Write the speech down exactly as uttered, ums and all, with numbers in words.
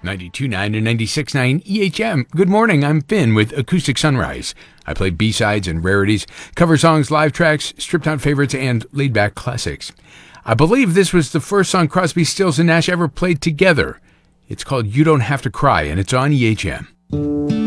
ninety-two point nine and ninety-six point nine E H M. Good morning, I'm Finn with Acoustic Sunrise. I play B-sides and rarities, cover songs, live tracks, stripped-out favorites, and laid-back classics. I believe this was the first song Crosby, Stills, and Nash ever played together. It's called You Don't Have to Cry, and it's on E H M.